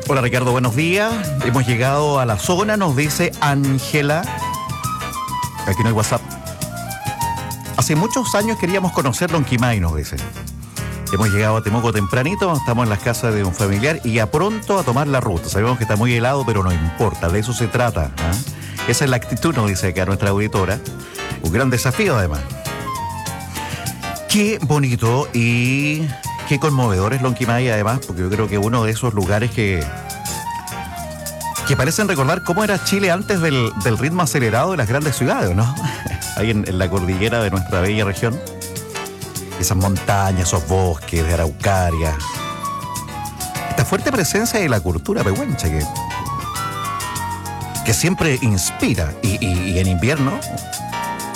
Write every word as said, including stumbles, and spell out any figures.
Hola Ricardo, buenos días. Hemos llegado a la zona, nos dice Ángela. Aquí no hay WhatsApp. Hace muchos años queríamos conocer Lonquimay, nos dice. Hemos llegado a Temuco tempranito, estamos en las casas de un familiar y ya pronto a tomar la ruta. Sabemos que está muy helado, pero no importa, de eso se trata. ¿eh? Esa es la actitud, nos dice acá nuestra auditora. Un gran desafío además. Qué bonito y qué conmovedor es Lonquimay además, porque yo creo que uno de esos lugares que, que parecen recordar cómo era Chile antes del, del ritmo acelerado de las grandes ciudades, ¿no? Ahí en, en la cordillera de nuestra bella región. Esas montañas, esos bosques de araucaria. Esta fuerte presencia de la cultura pehuenche que, que siempre inspira. Y, y, y en invierno